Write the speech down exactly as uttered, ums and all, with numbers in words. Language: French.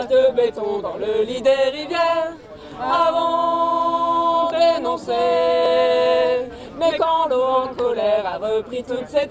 barrages de béton dans le lit des rivières avons dénoncé. Mais quand l'eau en colère a repris toute cette